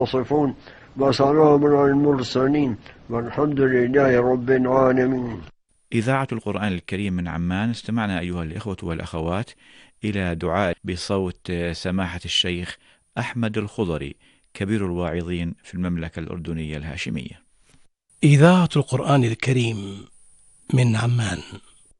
يصفون وسلام على المرسلين والحمد لله رب العالمين. إذاعة القرآن الكريم من عمان، استمعنا أيها الإخوة والأخوات إلى دعاء بصوت سماحة الشيخ أحمد الخضري كبير الواعظين في المملكة الأردنية الهاشمية. إذاعة القرآن الكريم من عمان.